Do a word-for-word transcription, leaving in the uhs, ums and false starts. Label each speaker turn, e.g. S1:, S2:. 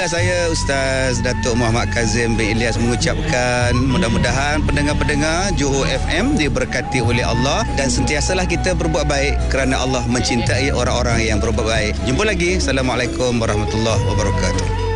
S1: Inilah saya Ustaz Datuk Muhammad Kazim bin Ilyas mengucapkan mudah-mudahan pendengar-pendengar Johor F M diberkati oleh Allah dan sentiasalah kita berbuat baik kerana Allah mencintai orang-orang yang berbuat baik. Jumpa lagi. Assalamualaikum warahmatullahi wabarakatuh.